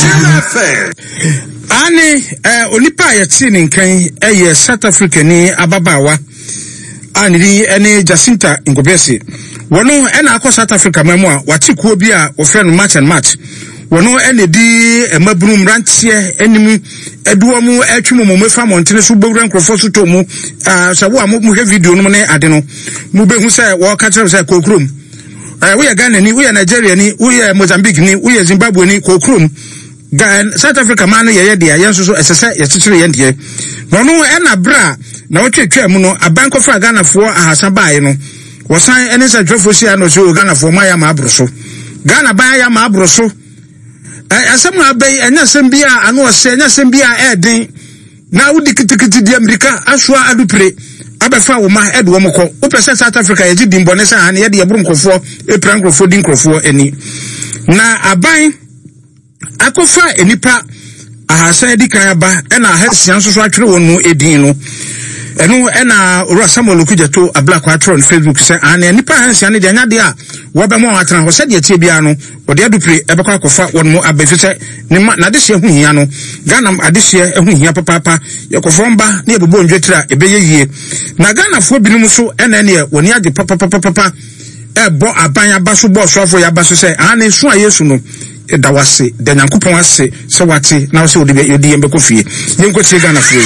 Ani onipa yɛte ne nkan ɛyɛ South Africa ni ababawa ani ene Jacinta Ngobese wono ɛna akɔ South Africa mamu a wate kuo bi a ofrɛ no match and match wono ɛna di emabrum rantie anim eduo mu atwemu mo mefa montene so bowura nkrofo so to mu sɛ wo a mo hwɛ video no ne ade no mu behu sɛ wo ka kyerɛ sɛ kokrom we are Ghana ni we are Nigeria ni we are Mozambique ni we are Zimbabwe ni kokrom Ghana South Africa man ye de ayenso so esese ye kikire ye de no no na bra na wotwetwa mu no abanko fra Ghana fo ahasa baaye no wosan ene se dwofo sia no so Ghana fo ma ya ma abroso Ghana ba ya ma abroso asem na bai enya sem bia anu ose enya sem bia eden na wudi kitikiti di America asua adupre abefa wo ma edo mo ko wo pese South Africa ye di mbone sa ane ye de yebru nkofo epran nkofo di nkofo eni na aban akofa enipa ahasa edi kan aba ena ahasian so atwere wonu edin no eno ena ora Samuel Okujeto ablakwa atron Facebook se ane enipa ahasian ne de anya de a wo be mo atran ho se de tie bia no wo de adupre ebekwa akofa wonu mo abefi se ne na de hye hu hia no Ghana adehye hu hia papa yakofo mba na ebebo ndwetira ebeye yie na Ghana fo binum so ena ne woni age papa ebo aban abaso bo soafo ya baso se ane so ayesu no da wase da nyankopon ase se wate na wase odi yembe kofie yenko tie Ghana fo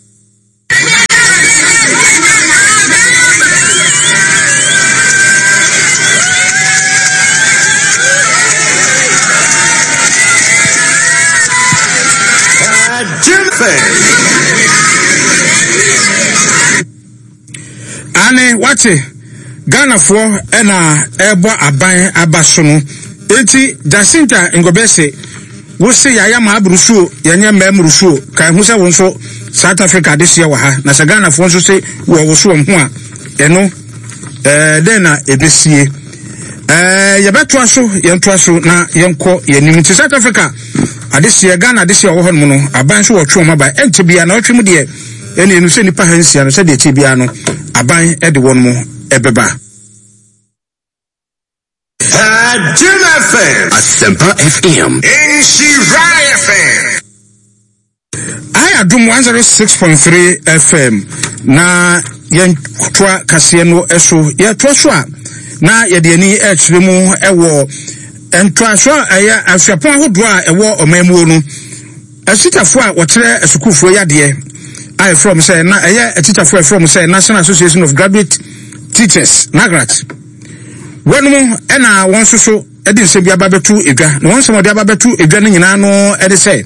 ane wate Ghana fo ena ebo aban abaso no enti Jacinta Ngobese wo se yaya ma abrusuo yenye mmamrusuo kan hu se wo nso South Africa de sia wa ha na se Ghana fo nso se wo so ho a eno den na ebesie yebeto aso yento aso na yenko yenim ti South Africa adesia Ghana adesia wo ho no aban so wo twe ma ba enti bia na otwe mu de ene enu se nipa hansia no se de ti bia no aban e de won mu ebeba Jim FM, Asempa FM, Shirai FM. I adum 106.3 FM. Na yentwa kase no eso yetwa so a na yede ani etwe mu ewo entwa so aya afyapon hodo a ewo omamu no asitafo a wotere asukufo yade I from say na aya atitafo from say National Association of Graduate Teachers NAGRAT wonu ena wonso so edi nse bia babetu edwa na wonso mo dia babetu edwa ne nyina no edi say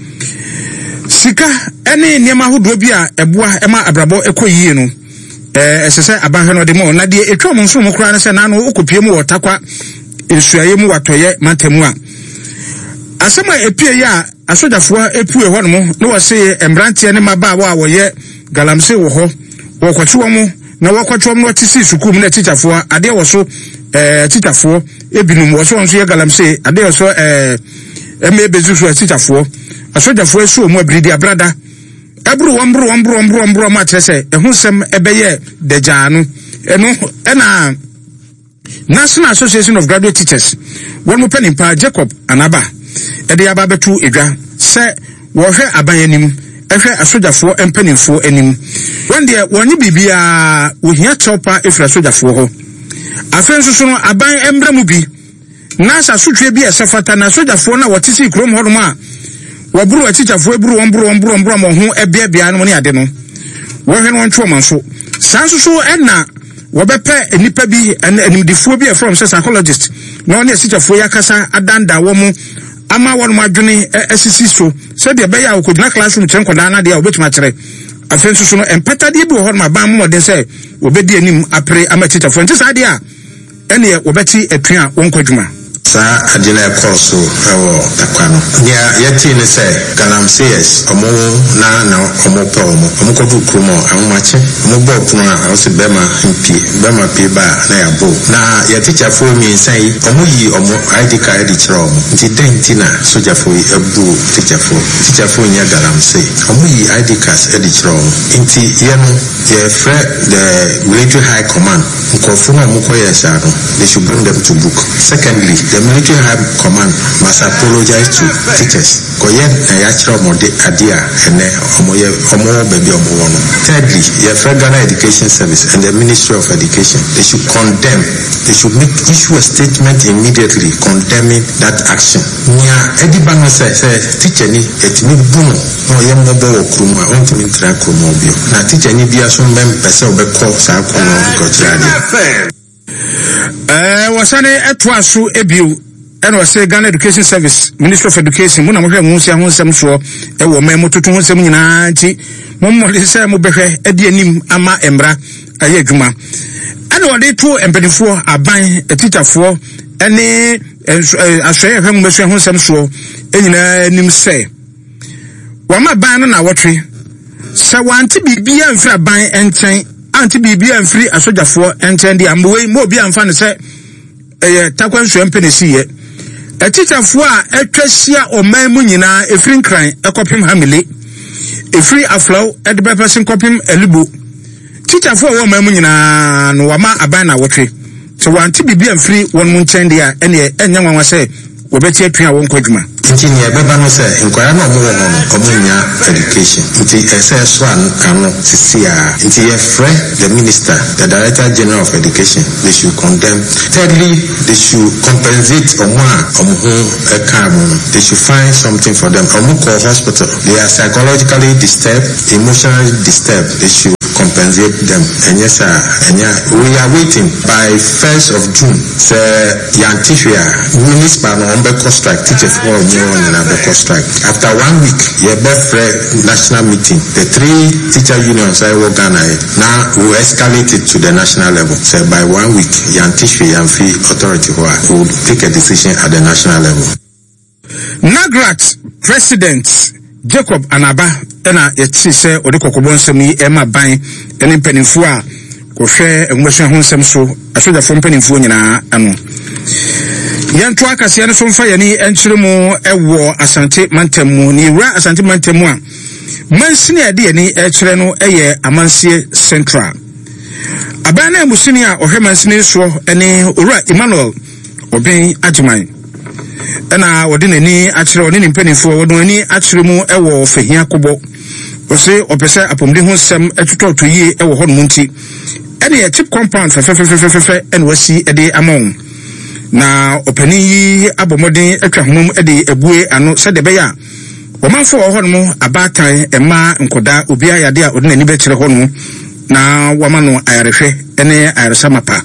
sika ene niema hodo bi a eboa ema abrabo ekoyie no esese abanhwe no de mo na de etwa mo nso mo kura ne say na no okopie mu wotakwa ensuaye mu watoye mantemu a asema epie ya asodafo epue ho no mo no wose embrantie ne mabaawo a woye galamse wo ho wokwachi wo na wakwachi wo no tisi sukum na teacherfo ade wo so teacherfo ebinum wo so nso ye galamse ade wo so emebezu so teacherfo asodafo esu omu abridi abrada ebru wombro ma trese ehusem ebeye dejanu eno ena National Association of Graduate Teachers wonu penimpa Jacob Anaba ede ya babetu edwa se wo hwe abanyanim ehwe asodafo empanimfo anim wonde wonye bibia wohia chopa efra asodafo ho afenso so no aban embra mu bi na sa sotwe bi esafata na asodafo na wotisi krom ho no ma waburu atichafo eburu wombro mo ho ebiabia no ne ade no wo hwe no ntwo manso sanso so ena wobepe enipa bi enimdifo bi from psychologist no ne asichafo yakasa adanda wo mu ama won madwene asisi so se de be ya okodina classroom chenkoda na de obetuma kire afenso so no empata de bi ho ma ban mo de se obedi anim apre ama asichafo nti sa de a ene wobeti atua wonkwadwuma sa adina course ewo takwano nya yeti ne se galamse yes omo na omo pe omo ko du krumo amache omo bo puno a o se bema mpi ba na ya bo na ya teacher for me sai omo yi omo ID card di chiro nti denti na soja for ebu teacher for nya galamse omo yi ID card di chiro nti ye no ye fre the military high command ko fu no mo ko yes ano they should bring them to book. Secondly the military high command must apologize to teachers. Thirdly, the Federal Education Service and the Ministry of Education, they should condemn, they should issue a statement immediately condemning that action. Edibano says, teacher ni etimi buno no ye mobile kruma ontimi ntra kruma obio. Na teacher ni bia so mem pese obekọ sa kono gochirade. Wasane etwa so ebio and was say Ghana Education Service, Ministry of Education, Muna Musia Hunsam so, a woman to Hunsam Nati, Momo Lisa Mubehe, Edianim, Ama Embra, Ayeguma. And what they two and 24 are buying a teacher for any I say him Hunsam so, and nim say. Wama ban on our tree. So want to be and free buying and chain, anti be and free a soldier for and ten the amway, more be and fan say. Takwan Swempeni see it. A teacher for a treasure or Mamunina, a free crime, a copim hamily, a free aflow at the person copim a libu. Teacher for one Mamunina, no ama abana watry. So one to be free 1 moon 10 year, and young one say, we better try one quadma. Engineer Bebano say, inquire no more on communia education. It is SS1 cannot see a friend, the minister, the Director General of Education, they should condemn. Thirdly, they should compensate they should find something for them. Omuko hospital, they are psychologically disturbed, emotionally disturbed. They should compensate them. And yes, sir, we are waiting by 1st of June. Sir, Yantifia, municipal strike, teachers for strike. After 1 week, your best national meeting, the 3 teacher unions I work on now will escalate it to the national level. So by 1 week, Yantifia and Free Authority will take a decision at the national level. Nagrat President Jacob Anaba ena yeti se odekokobon semi ema ban ene mpanimfo a kohwe enwehwe honsem so asoja fo mpanimfo nyina ano yanto akase ne so mfa yani enkyeremu ewo Asante Mantemu ni wura Asante Mantemu a mansini ade yani ekyere no eye Amansie Central abana musini a ohwe mansini so ene wura Emmanuel Obin Ajiman ena wode nani akyere wode mpanimfo wode nani akyere mu ewo Fehia Kobo ose opese apomde honsem etutoto yi ewo ho no nti ene chip compound fe en wasi ede among na opani yi abomoden atwa homom ede ebue ano se de beya womanfo ho no abatan ema nkoda obi ayade a ode nani be kyere ho no na wama no ayarehwe ene ayaresa mapa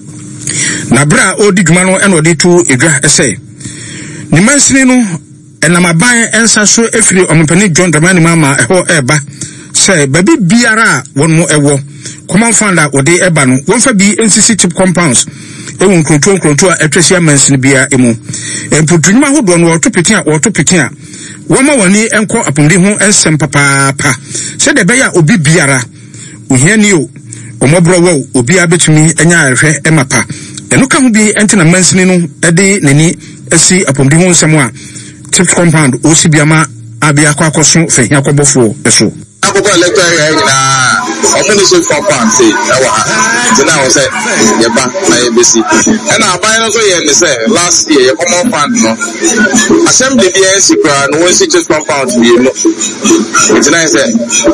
na bra odi dwuma no ene ode tu edwa ese ni mansini no enamaban ensa so efiri ompani John Dramani mama eho eba se baby biara won mo ewo common founder ode eba no won fa bi NCC chip compounds ewon kontrol a etwesia mansini bia emu emputunma hodo no oto pikin a woma woni enko apomde ho ensem papa se de beya obi biara ohiani o omobro wo obi abetumi enya ahwe emapa eno ka ho bi entina mansini no ede nani asi apomde ho nsem a chip compound osibiama abia kwakoso Fehia Kobofo eso akoko electoral area na omunisip compound say ewa ha tina o say yeba na ebesi and aban no so ye ne say last year ye common fund no assembly bi en sikra no won chip compound bi no tina say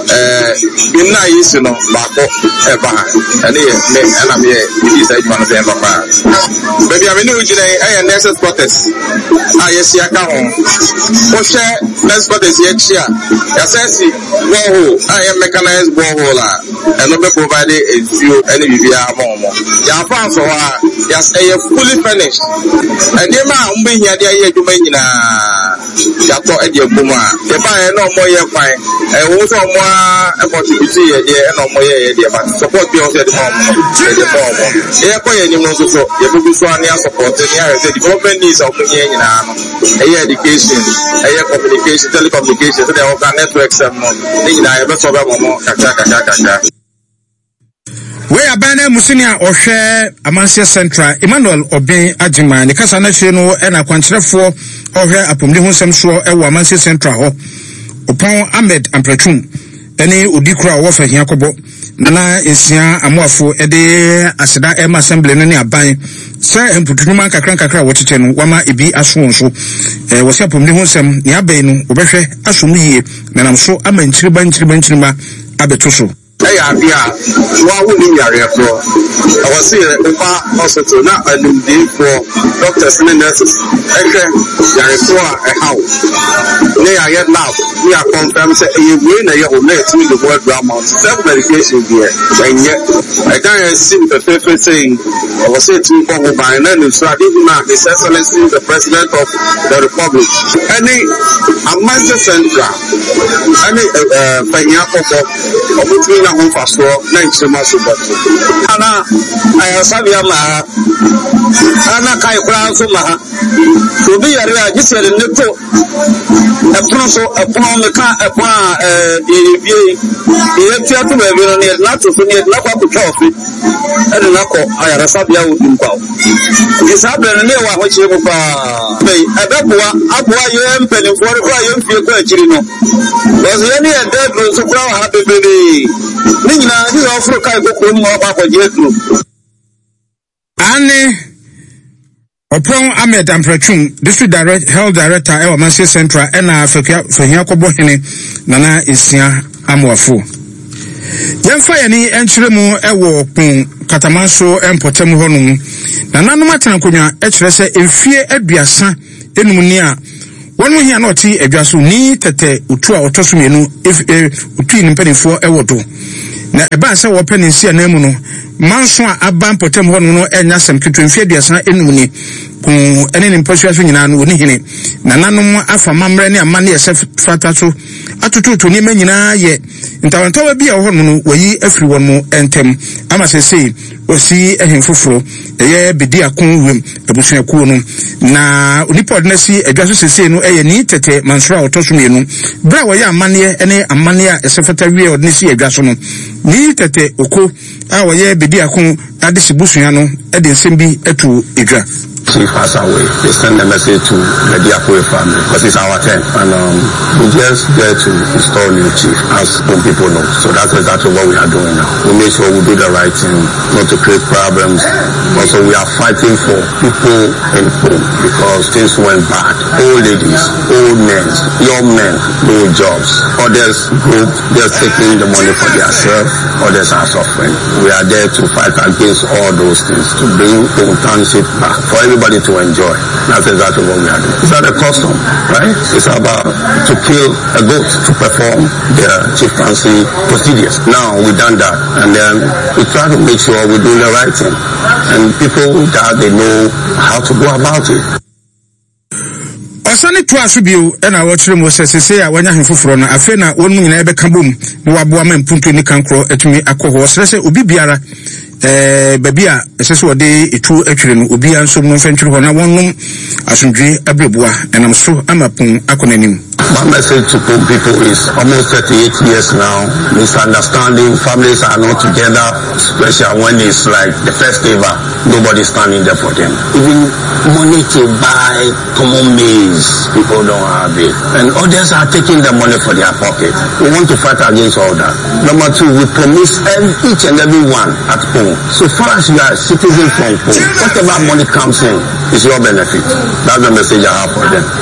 bi na yisi no bako eba ha and ye me na me bi say man say eba pa baby ameni ujire next protest yesi aka ho o she next protest ye chia ya say I am mechanized borehole and no provide a few any bibia momo. Ya fan so yes fully finished. And the man umbe here there you may ya to e de buma. The buy no more ye fine. E wo so mo e contribute here there no more here there but support be also the momo. E ko ye ni no so ye be so an support the development needs of here nyina. Education, communication, telecommunication, so they all networks we abana musinia ohwe Amansie Central Emmanuel Obin Ajiman ne kasa na hwe no e na kwankyerefo ohwe apomde ho nsem so e wo Amansie Central ho Opon Ahmed Ampratum ene odikura wo Fehia Kobo na ensia amoafo e de aseda em assembly ne aban Sir Emputuma kakra watete no wama ebi aso nso wosia pomni ho nsem ne abai no obehwe aso mu yie na nam so ama nchiriba abeto so Abia, one who knew your floor. I was here in the hospital, not a new day for doctors and nurses. Okay, there is a house. They are yet now. We are confirmed that you win a year or late with the word ground self medication here. And yet, I can't see the paper saying, I was here to come by and then so I didn't know His Excellency the President of the Republic. Any Master Central, any Panya na faso na nchema so bato ana ayasabia ma ana kai kura so ma obi yare a gisere neto epono so epono meka epona ebie etia to be no ne na to so ne na kwa ko ofi ene na ko ayasabia wo dimpa isabe ne wa ho chire ko pa bei ababoa aboa ye mpeni for kwa ye mfie kwa chiri no was ye ne e dead so kwa ha bebere Nina ni ofro kai ko mu aba ko jetu ane Opron Ahmed Amprachum District Health Director e Manchester Central na afahia ko bohene nana esia amwafo Yemfa yani enchiremu ewo kun katamanso empotem honum nananom atenkonwa e kire se emfie aduasa enum ni a wonu hia na oti aduaso ni tete utu a otoso mienu utu ni mpanifo ewodo na eba se wo penisi anamu no manso a aba potem ho no enya sem kitwemfie aduasa enum ni kun ene ni mpasua so nyina no woni hine nananom afa mamre ne amane ye fata so atututu ni manyina ye ntawantawa bia ho no wayi afiri won mo entem ama sese osi ehemfoforo eye bedi akon wem abusua kuo no na onipa odnasi adwaso sese no eye ni tete mansura otoso mienu bra waye amane ene amane a esefata wie odnasi adwaso no ni tete oko a waye bedi akon adisi busua no ede nsembi etu edwa Chief passed away. They send a message to the Diakwe family because it's our turn. And we just get to install new chief, as some people know. So that's exactly what we are doing now. We make sure we do the right thing, not to create problems. Also, we are fighting for people in home because things went bad. Old ladies, old men, young men, no jobs. Others group just taking the money for themselves. Others are suffering. We are there to fight against all those things to bring the township back for everybody to enjoy. That's exactly what we are doing. It's not a custom, right? It's about to kill a goat to perform their chieftaincy procedures. Now we've done that, and then we try to make sure we do the right thing, and people that they know how to go about it. Osane to asubio na wochire mo sesese a wanya hemfoforo no afi na wonu nyina ebe ka bom na waboa ma mpuntu ni kankro etumi akọho sese obi biara baby a esese wode etu atwire no obi anso no fentwire ho na wonnom asundwe abreboa enam so amapon akonanim. My message to people is almost 38 years now. Misunderstanding, families are not together, especially when it's like the festival. Nobody's standing there for them. Even money to buy common meals, people don't have it. And others are taking the money for their pocket. We want to fight against all that. Number two, we promise each and every one at home. So far as you are a citizen from home, whatever money comes in is your benefit. That's the message I have for them.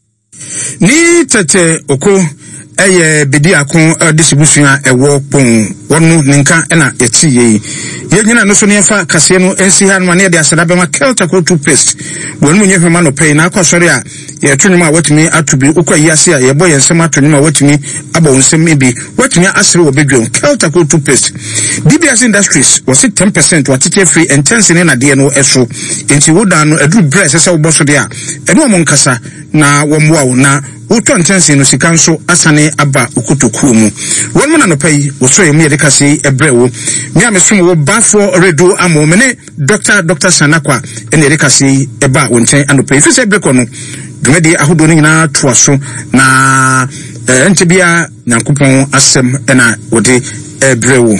Ni tete oko eye bedi akon distribution ewo pon wonu ninka na eti ye nyina no so ne fa kase no ensi ha no na de asada be ma Kelta ko toothpaste wonu munye hwema no pay na akosore a ye twenu ma watumi atubi ukwa yase a ye boy ensem atwenu ma watumi aba wonsem ebi watumi asere wo bedwon Kelta ko toothpaste DBS Industries was 10% watete free and 10 na de no eso enti wodan no adu breast se wo boso de a eno mo nkasa na wo mwa na uto ntense no sikanso asane aba ukutokuo mu wonmu na no pai wo so yemi de kase ebrewo mi amesum wo bafo redo amo mene Dr. Sanakwa ene de kase eba wonten anopai fi se breko no dwumedi ahodo nyina toaso na entebia nyankopon asem ena wode ebrewo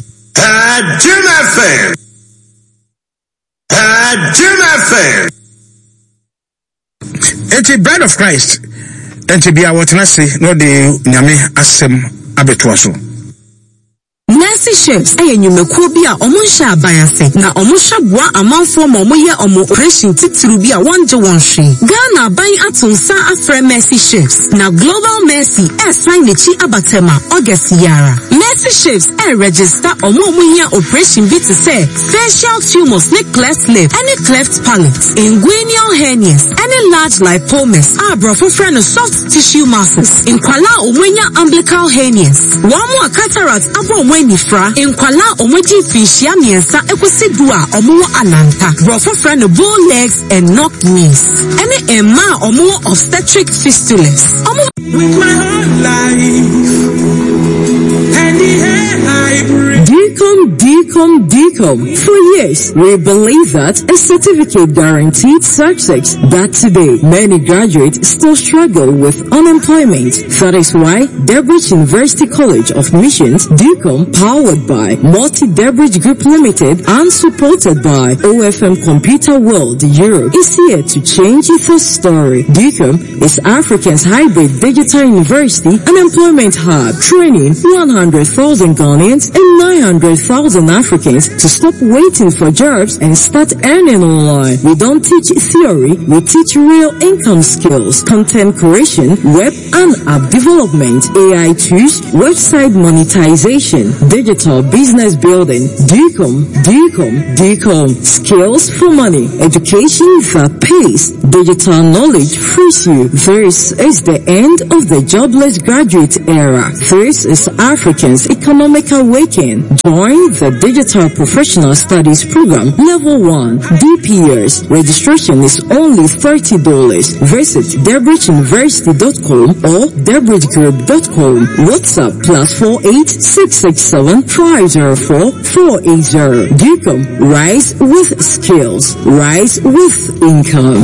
Jim FM Eti Bride of Christ enti bia wotena se no de nyame asem abetoa so Mercy Chefs enyumekuo bi a omonsha abayase na omosha boa amanfo ma omoye omo operation titiri bi a wonje wonhwe. Ghana aban atonsa afre Mercy Chefs na Global Mercy sign nechi abatema August yara. Mercy Chefs register omomuhia operation bit to say facial tumors, cleft lip, any cleft palate, inguinal hernias, any large lipomas, brofo friend soft tissue masses, in kwala omwenya umbilical hernias, wamu cataract abo omweni fra, in kwala omweji fishia miensa ekwesidua omuo ananta, brofo friend bow legs and knock knees, any emma omuo obstetric fistulas. With my whole life and the air I breathe. DCOM. For years, we believe that a certificate guaranteed success. That today, many graduates still struggle with unemployment. That is why Debridge University College of Missions, DCOM, powered by Multi-Debridge Group Limited and supported by OFM Computer World Europe, is here to change the story. DCOM is Africa's hybrid digital university and employment hub, training 100,000 Ghanaians and 900,000 Africans to stop waiting for jobs and start earning online. We don't teach theory, we teach real income skills, content creation, web and app development, AI tools, website monetization, digital business building. DCOM. Skills for money, education that pays, digital knowledge frees you. This is the end of the jobless graduate era. This is Africans' economic awakening. Join the Digital Professional Studies Program Level 1 DPS. Registration is only $30. Visit DebridgeUniversity.com or DebridgeGroup.com. WhatsApp +48 667 504 480. DCOM. Rise with skills. Rise with income.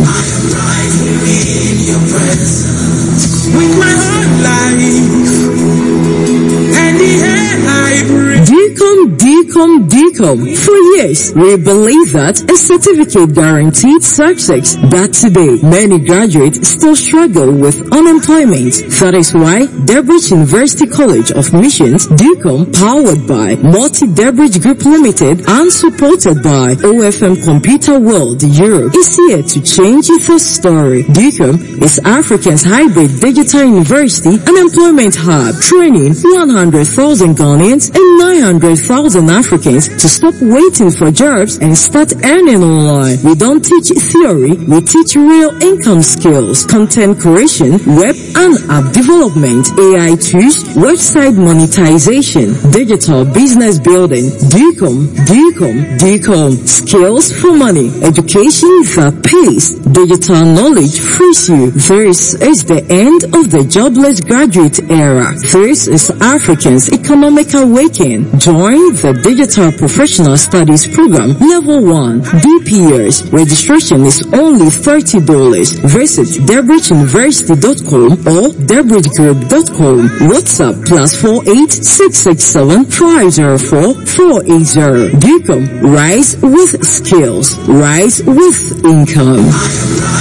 With my whole life and the air I breathe. DCOM. For years, we believe that a certificate guaranteed success. That today, many graduates still struggle with unemployment. That is why Debridge University College of Missions, DCOM, powered by Multi-Debridge Group Limited and supported by OFM Computer World Europe, is here to change the story. DCOM is Africa's hybrid digital university and employment hub, training 100,000 Ghanaians and 900,000 Africans to stop waiting for jobs and start earning online. We don't teach theory, we teach real income skills, content creation, web and app development, AI tools, website monetization, digital business building. DCOM. Skills for money, education that pays, digital knowledge frees you. This is the end of the jobless graduate era. This is Africans' economic awakening. Join the Digital Professional Studies Program Level 1 DPS. Registration is only $30. Visit DebridgeUniversity.com or DebridgeGroup.com. WhatsApp +48 667 504 480. DCOM. Rise with skills. Rise with income.